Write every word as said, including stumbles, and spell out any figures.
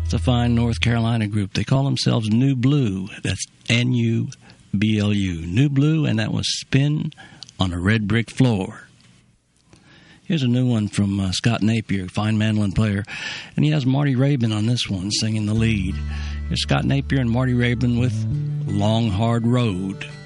It's a fine North Carolina group. They call themselves New Blue. That's N U B L U. New Blue, and that was Spin on a Red Brick Floor. Here's a new one from uh, Scott Napier, fine mandolin player, and he has Marty Rabin on this one singing the lead. Here's Scott Napier and Marty Rabin with Long Hard Road.